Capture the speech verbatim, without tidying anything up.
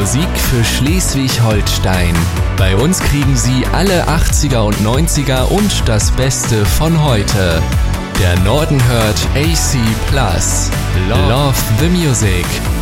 Musik für Schleswig-Holstein. Bei uns kriegen Sie alle achtziger und neunziger und das Beste von heute. Der Norden hört A C plus. Love the Music.